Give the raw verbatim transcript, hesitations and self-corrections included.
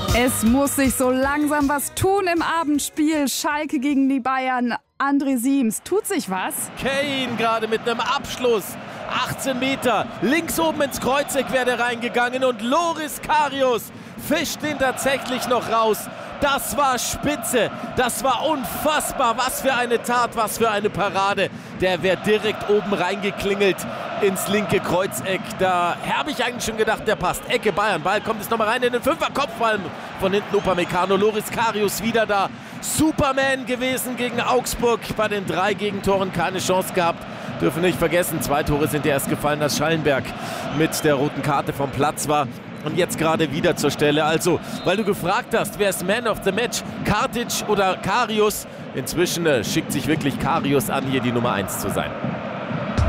Es muss sich so langsam was tun im Abendspiel. Schalke gegen die Bayern. André Siems, tut sich was? Kane gerade mit einem Abschluss. achtzehn Meter. Links oben ins Kreuzeck wäre der reingegangen. Und Loris Karius fischt den tatsächlich noch raus. Das war spitze. Das war unfassbar. Was für eine Tat, was für eine Parade. Der wäre direkt oben reingeklingelt ins linke Kreuzeck. Da habe ich eigentlich schon gedacht, der passt. Ecke Bayern. Ball kommt jetzt nochmal rein in den Fünfer. Kopfball von hinten Upamecano. Loris Karius wieder da. Superman gewesen gegen Augsburg. Bei den drei Gegentoren keine Chance gehabt. Dürfen nicht vergessen, zwei Tore sind ja erst gefallen, dass Schallenberg mit der roten Karte vom Platz war. Und jetzt gerade wieder zur Stelle. Also, weil du gefragt hast, wer ist Man of the Match? Kartic oder Karius? Inzwischen äh, schickt sich wirklich Karius an, hier die Nummer eins zu sein.